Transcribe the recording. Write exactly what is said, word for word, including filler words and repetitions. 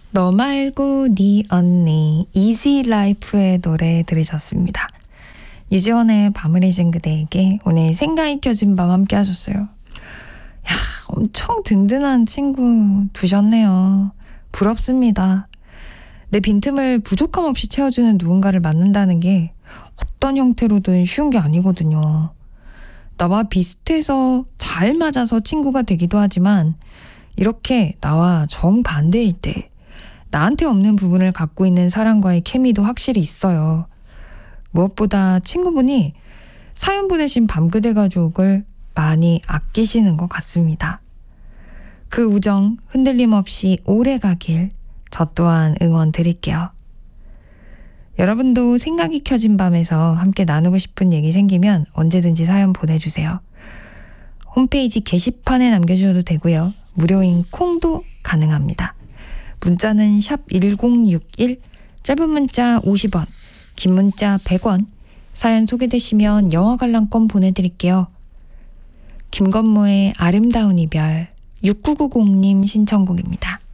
너 말고 네 언니 이지 라이프의 노래 들으셨습니다. 유지원의 밤을 잊은 그대에게 오늘 생각이 켜진 밤 함께 하셨어요. 야, 엄청 든든한 친구 두셨네요. 부럽습니다. 내 빈틈을 부족함 없이 채워주는 누군가를 만난다는 게 어떤 형태로든 쉬운 게 아니거든요. 나와 비슷해서 잘 맞아서 친구가 되기도 하지만 이렇게 나와 정반대일 때 나한테 없는 부분을 갖고 있는 사람과의 케미도 확실히 있어요. 무엇보다 친구분이 사연 보내신 밤그대 가족을 많이 아끼시는 것 같습니다. 그 우정 흔들림 없이 오래 가길 저 또한 응원 드릴게요. 여러분도 생각이 켜진 밤에서 함께 나누고 싶은 얘기 생기면 언제든지 사연 보내주세요. 홈페이지 게시판에 남겨주셔도 되고요. 무료인 콩도 가능합니다. 문자는 샵 일공육일, 짧은 문자 오십 원, 긴 문자 백 원, 사연 소개되시면 영화 관람권 보내드릴게요. 김건모의 아름다운 이별, 육구구공님 신청곡입니다.